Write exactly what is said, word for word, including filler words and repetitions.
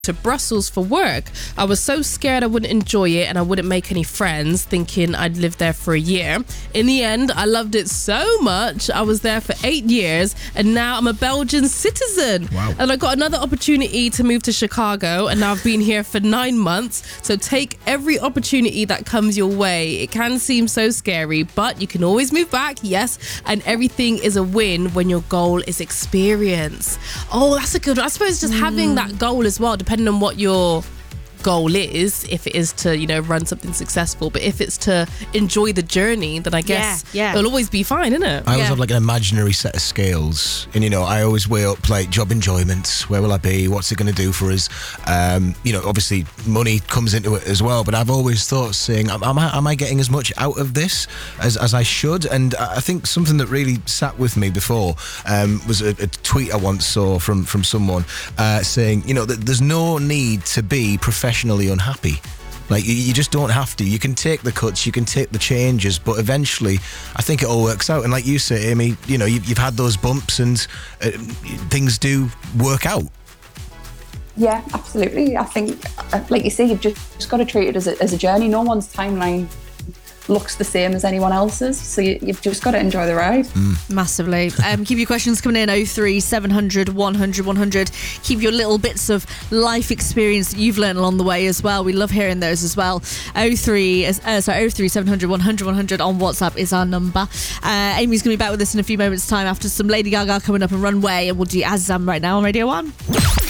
to Brussels for work. I was so scared I wouldn't enjoy it and I wouldn't make any friends, thinking I'd live there for a year. In the end, I loved it so much. I was there for eight years and now I'm a Belgian citizen. Wow. And I got another opportunity to move to Chicago and now I've been here for nine months. So take every opportunity that comes your way. It can seem so scary, but you can always move back, yes, and everything is a win when your goal is experience. Oh, that's a good one. I suppose just mm. having that goal as well, depending on what your goal is, if it is to, you know, run something successful, but if it's to enjoy the journey, then I guess yeah, yeah. it'll always be fine, isn't it? I always yeah. have like an imaginary set of scales, and you know, I always weigh up like job enjoyment, where will I be, what's it going to do for us, um, you know, obviously money comes into it as well, but I've always thought saying, am, am, I, am I getting as much out of this as, as I should? And I think something that really sat with me before um, was a, a tweet I once saw from, from someone uh, saying, you know, that there's no need to be professionally unhappy. Like, you, you just don't have to. You can take the cuts, you can take the changes, but eventually I think it all works out. And like you say, Amy, you know, you've, you've had those bumps and uh, things do work out. Yeah, absolutely. I think, like you say, you've just, just got to treat it as a, as a journey. No one's timeline looks the same as anyone else's, so you, you've just got to enjoy the ride. Mm. Massively. Um, keep your questions coming in oh three seven hundred one hundred one hundred. Keep your little bits of life experience that you've learned along the way as well. We love hearing those as well. oh three uh, sorry oh three seven hundred one hundred one hundred on WhatsApp is our number. Uh, Amy's going to be back with us in a few moments' time after some Lady Gaga coming up and Runway, and we'll do Azam right now on Radio one.